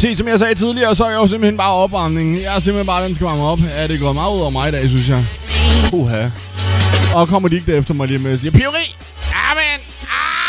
Se, som jeg sagde tidligere, så er jeg jo simpelthen bare opvarmningen. Jeg er simpelthen bare, den skal varme op. Ja, det går meget ud over mig i dag, synes jeg. Uha. Og kommer de ikke derefter mig lige med at sige, Piri! Amen!